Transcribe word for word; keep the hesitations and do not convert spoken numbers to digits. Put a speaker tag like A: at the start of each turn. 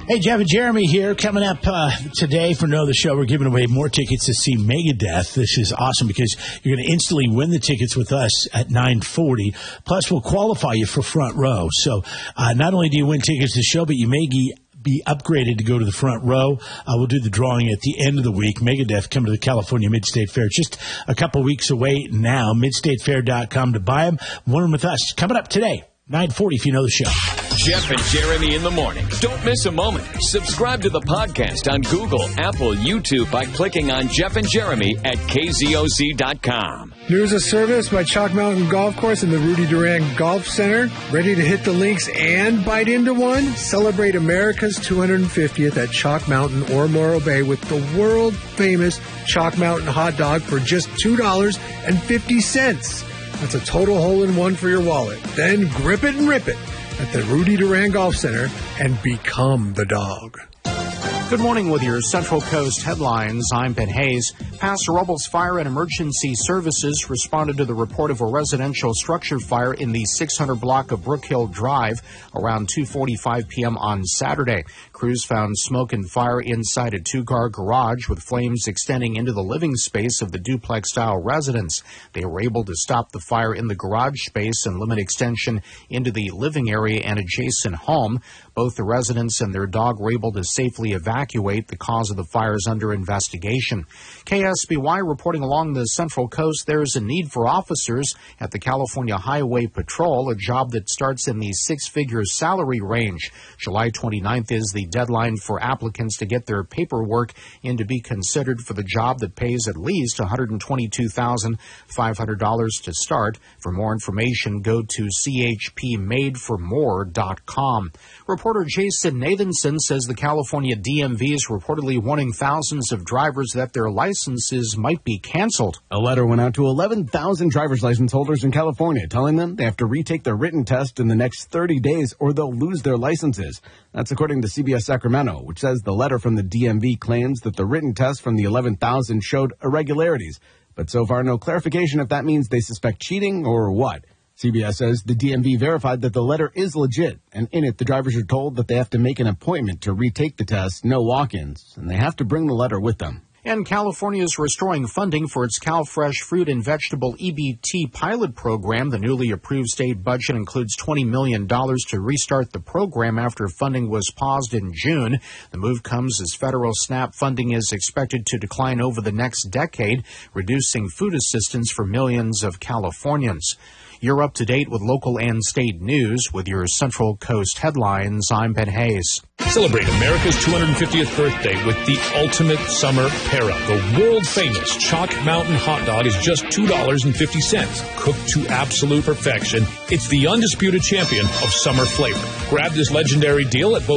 A: Hey, Jeff and Jeremy here. Coming up uh, today for No The Show, we're giving away more tickets to see Megadeth. This is awesome because you're going to instantly win the tickets with us at nine forty. Plus, we'll qualify you for front row. So uh, not only do you win tickets to the show, but you may be upgraded to go to the front row. Uh, we'll do the drawing at the end of the week. Megadeth coming to the California Mid-State Fair. Just a couple weeks away now. mid state fair dot com to buy them. Win them with us. Coming up today. nine forty if you know the show.
B: Jeff and Jeremy in the morning. Don't miss a moment. Subscribe to the podcast on Google, Apple, YouTube by clicking on Jeff and Jeremy at K Z O C dot com.
C: News of service by Chalk Mountain Golf Course and the Rudy Durand Golf Center. Ready to hit the links and bite into one? Celebrate America's two hundred fiftieth at Chalk Mountain or Morro Bay with the world-famous Chalk Mountain hot dog for just two dollars and fifty cents. That's a total hole-in-one for your wallet. Then grip it and rip it at the Rudy Durand Golf Center and become the dog.
D: Good morning with your Central Coast headlines. I'm Ben Hayes. Paso Robles Fire and Emergency Services responded to the report of a residential structure fire in the six hundred block of Brook Hill Drive around two forty-five p.m. on Saturday. Crews found smoke and fire inside a two-car garage with flames extending into the living space of the duplex-style residence. They were able to stop the fire in the garage space and limit extension into the living area and adjacent home. Both the residents and their dog were able to safely evacuate. The cause of the fire is under investigation. K S B Y reporting along the Central Coast there is a need for officers at the California Highway Patrol, a job that starts in the six-figure salary range. July twenty-ninth is the deadline for applicants to get their paperwork in to be considered for the job that pays at least one hundred twenty-two thousand five hundred dollars to start. For more information, go to c h p made for more dot com. Reporter Jason Nathanson says the California D M V is reportedly warning thousands of drivers that their licenses might be canceled.
E: A letter went out to eleven thousand driver's license holders in California telling them they have to retake their written test in the next thirty days or they'll lose their licenses. That's according to C B S Sacramento, which says the letter from the D M V claims that the written test from the eleven thousand showed irregularities. But so far, no clarification if that means they suspect cheating or what. C B S says the D M V verified that the letter is legit, and in it, the drivers are told that they have to make an appointment to retake the test, no walk-ins, and they have to bring the letter with them.
D: And California is restoring funding for its CalFresh fruit and vegetable E B T pilot program. The newly approved state budget includes twenty million dollars to restart the program after funding was paused in June. The move comes as federal SNAP funding is expected to decline over the next decade, reducing food assistance for millions of Californians. You're up to date with local and state news with your Central Coast headlines. I'm Ben Hayes.
F: Celebrate America's two hundred fiftieth birthday with the ultimate summer pair-up. The world-famous Chalk Mountain hot dog is just two dollars and fifty cents. Cooked to absolute perfection, it's the undisputed champion of summer flavor. Grab this legendary deal at both